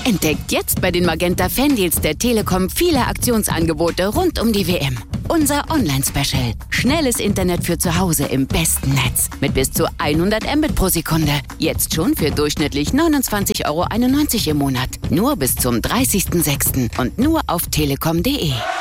Entdeckt jetzt bei den Magenta Fandeals der Telekom viele Aktionsangebote rund um die WM. Unser Online-Special. Schnelles Internet für zu Hause im besten Netz. Mit bis zu 100 Mbit pro Sekunde. Jetzt schon für durchschnittlich 29,91 € im Monat. Nur bis zum 30.06. und nur auf telekom.de.